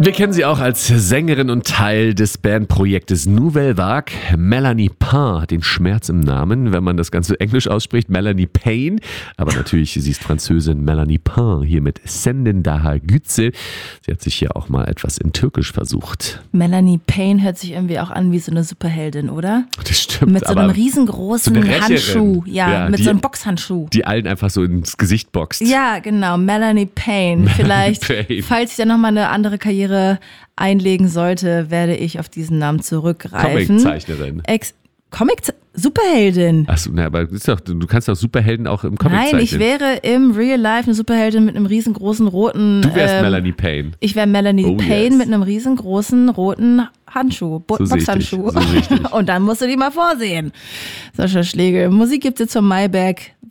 Wir kennen sie auch als Sängerin und Teil des Bandprojektes Nouvelle Vague. Melanie Pain hat den Schmerz im Namen, wenn man das Ganze englisch ausspricht. Melanie Pain. Aber natürlich, sie ist Französin. Melanie Pain hier mit Senden Daha Gütze. Sie hat sich hier auch mal etwas in Türkisch versucht. Melanie Pain hört sich irgendwie auch an wie so eine Superheldin, oder? Das stimmt. Mit so einem riesengroßen so Handschuh. Ja, mit so einem Boxhandschuh. Die allen einfach so ins Gesicht boxt. Ja, genau. Melanie Pain. Vielleicht, falls ich dann nochmal eine andere Karriere einlegen sollte, werde ich auf diesen Namen zurückgreifen. Comiczeichnerin. Superheldin. Achso, aber du kannst doch Superhelden auch im Comic zeichnen. Nein, ich wäre im Real Life eine Superheldin mit einem riesengroßen roten... Du wärst Melanie Pain. Ich wäre Melanie Pain mit einem riesengroßen roten Handschuh, Boxhandschuh. So richtig. Und dann musst du die mal vorsehen. Sascha Schlegel. Musik gibt's jetzt von Maybach.